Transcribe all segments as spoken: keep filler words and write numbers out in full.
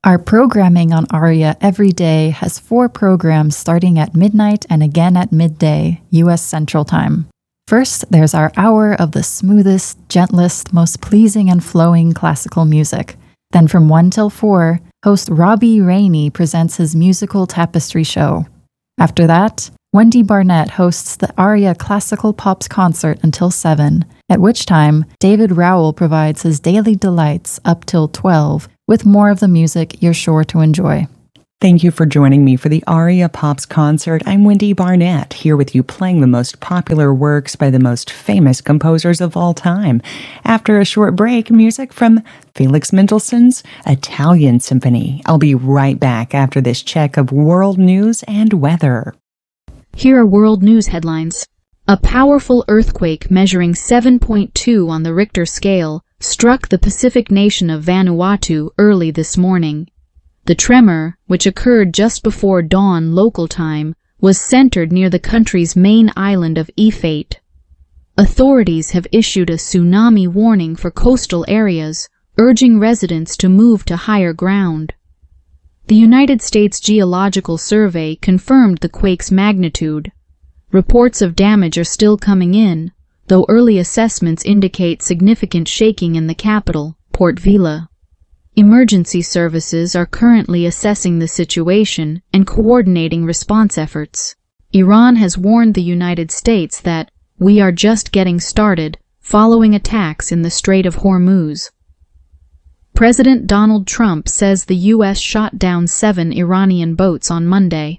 Our programming on Aria every day has four programs starting at midnight and again at midday, U S Central Time. First, there's our hour of the smoothest, gentlest, most pleasing and flowing classical music. Then from one till four, host Robbie Rainey presents his musical tapestry show. After that, Wendy Barnett hosts the Aria Classical Pops concert until seven, at which time David Rowell provides his daily delights up till twelve, with more of the music you're sure to enjoy. Thank you for joining me for the Aria Pops concert. I'm Wendy Barnett, here with you playing the most popular works by the most famous composers of all time. After a short break, music from Felix Mendelssohn's Italian Symphony. I'll be right back after this check of world news and weather. Here are world news headlines. A powerful earthquake measuring seven point two on the Richter scale struck the Pacific nation of Vanuatu early this morning. The tremor, which occurred just before dawn local time, was centered near the country's main island of Efate. Authorities have issued a tsunami warning for coastal areas, urging residents to move to higher ground. The United States Geological Survey confirmed the quake's magnitude. Reports of damage are still coming in, though early assessments indicate significant shaking in the capital, Port Vila. Emergency services are currently assessing the situation and coordinating response efforts. Iran has warned the United States that we are just getting started following attacks in the Strait of Hormuz. President Donald Trump says the U S shot down seven Iranian boats on Monday.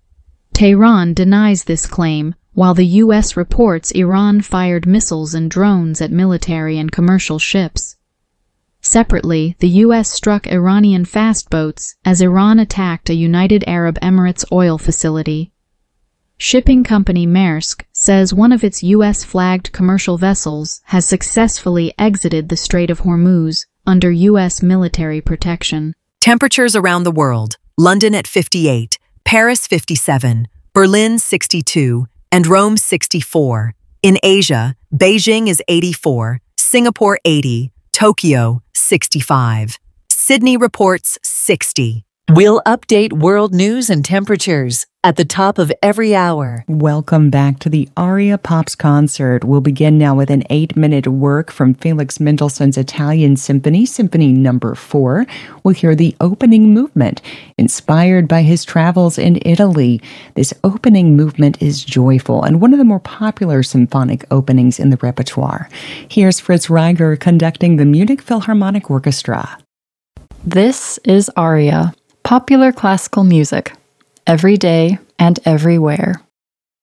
Tehran denies this claim, while the U S reports Iran fired missiles and drones at military and commercial ships. Separately, the U S struck Iranian fast boats as Iran attacked a United Arab Emirates oil facility. Shipping company Maersk says one of its U S-flagged commercial vessels has successfully exited the Strait of Hormuz under U S military protection. Temperatures around the world: London at fifty-eight, Paris fifty-seven, Berlin sixty-two, and Rome sixty-four. In Asia, Beijing is eighty-four, Singapore eighty, Tokyo sixty-five. Sydney reports sixty. We'll update world news and temperatures at the top of every hour. Welcome back to the Aria Pops concert. We'll begin now with an eight-minute work from Felix Mendelssohn's Italian Symphony, Symphony Number Four. We'll hear the opening movement, inspired by his travels in Italy. This opening movement is joyful and one of the more popular symphonic openings in the repertoire. Here's Fritz Reiger conducting the Munich Philharmonic Orchestra. This is Aria, popular classical music, every day and everywhere.